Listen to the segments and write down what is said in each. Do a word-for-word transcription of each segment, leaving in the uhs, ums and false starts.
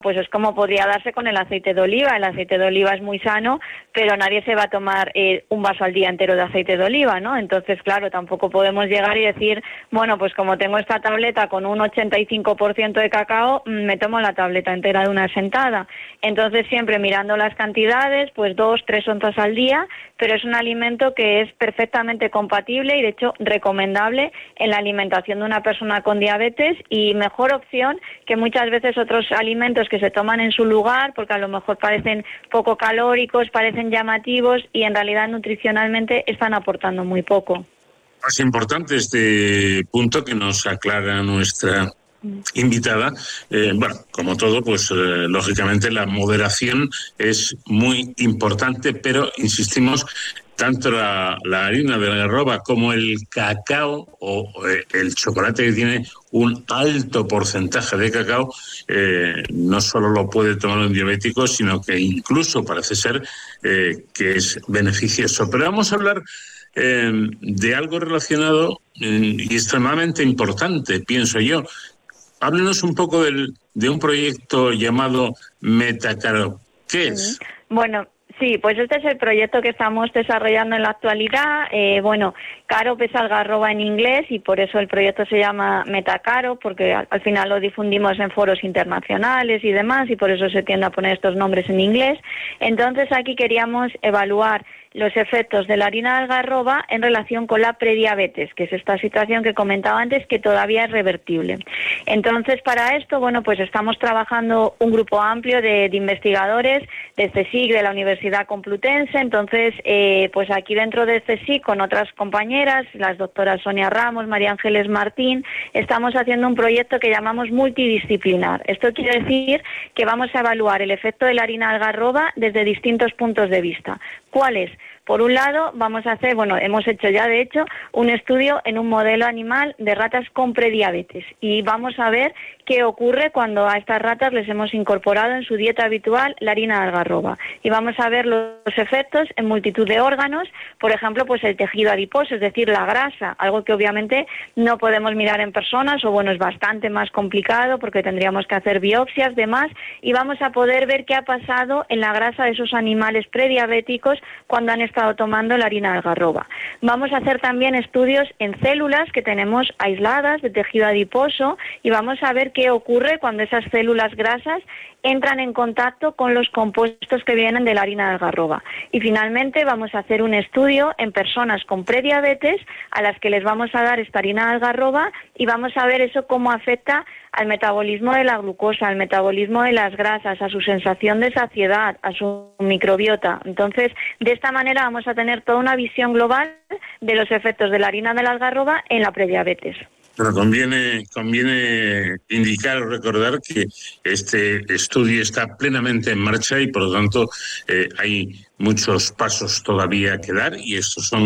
pues es como podría darse con el aceite de oliva. El aceite de oliva es muy sano, pero nadie se va a tomar eh, un vaso al día entero de aceite de oliva, ¿no? Entonces, claro, tampoco podemos llegar y decir, bueno, pues como tengo esta tableta con un ochenta y cinco por ciento de cacao, me tomo la tableta entera de una sentada. Entonces, siempre mirando las cantidades, pues dos, tres onzas al día, pero es un alimento que es perfectamente compatible y, de hecho, recomendable en la alimentación de una persona con diabetes, y mejor opción que muchas veces otros alimentos que se toman en su lugar, porque a lo mejor parecen poco calóricos, parecen llamativos y en realidad nutricionalmente están aportando muy poco. Es importante este punto que nos aclara nuestra invitada. Eh, bueno, como todo, pues eh, lógicamente la moderación es muy importante, pero insistimos, tanto la, la harina de algarroba como el cacao o eh, el chocolate, que tiene un alto porcentaje de cacao, eh, no solo lo puede tomar un diabético, sino que incluso parece ser eh, que es beneficioso. Pero vamos a hablar eh, de algo relacionado eh, y extremadamente importante, pienso yo. Háblenos un poco del, de un proyecto llamado Metacaro. ¿Qué es? Bueno, sí, pues este es el proyecto que estamos desarrollando en la actualidad. Eh, bueno, Caro es algarroba en inglés y por eso el proyecto se llama Metacaro, porque al, al final lo difundimos en foros internacionales y demás, y por eso se tiende a poner estos nombres en inglés. Entonces aquí queríamos evaluar los efectos de la harina de algarroba en relación con la prediabetes, que es esta situación que comentaba antes, que todavía es revertible. Entonces, para esto, bueno, pues estamos trabajando un grupo amplio de, de investigadores de CSIC, de la Universidad Complutense. Entonces, eh, pues aquí dentro de CSIC, con otras compañeras, las doctoras Sonia Ramos, María Ángeles Martín, estamos haciendo un proyecto que llamamos multidisciplinar. Esto quiere decir que vamos a evaluar el efecto de la harina de algarroba desde distintos puntos de vista. ¿Cuáles? Por un lado, vamos a hacer, bueno, hemos hecho ya de hecho un estudio en un modelo animal de ratas con prediabetes y vamos a ver qué ocurre cuando a estas ratas les hemos incorporado en su dieta habitual la harina de algarroba. Y vamos a ver los efectos en multitud de órganos, por ejemplo, pues el tejido adiposo, es decir, la grasa, algo que obviamente no podemos mirar en personas, o bueno, es bastante más complicado porque tendríamos que hacer biopsias, demás, y vamos a poder ver qué ha pasado en la grasa de esos animales prediabéticos cuando han estado tomando la harina de algarroba. Vamos a hacer también estudios en células que tenemos aisladas de tejido adiposo y vamos a ver qué ocurre cuando esas células grasas entran en contacto con los compuestos que vienen de la harina de algarroba. Y finalmente vamos a hacer un estudio en personas con prediabetes a las que les vamos a dar esta harina de algarroba y vamos a ver eso cómo afecta al metabolismo de la glucosa, al metabolismo de las grasas, a su sensación de saciedad, a su microbiota. Entonces, de esta manera vamos a tener toda una visión global de los efectos de la harina de la algarroba en la prediabetes. Pero conviene, conviene indicar o recordar que este estudio está plenamente en marcha y por lo tanto eh, hay muchos pasos todavía que dar y estos son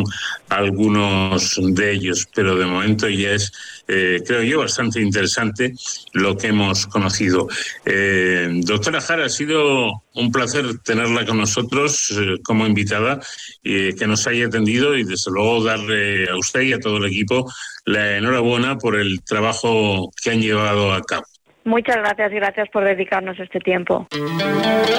algunos de ellos, pero de momento ya es, eh, creo yo, bastante interesante lo que hemos conocido. Eh, doctora Jara, ha sido un placer tenerla con nosotros eh, como invitada, eh, que nos haya atendido y desde luego darle a usted y a todo el equipo la enhorabuena por el trabajo que han llevado a cabo. Muchas gracias y gracias por dedicarnos este tiempo.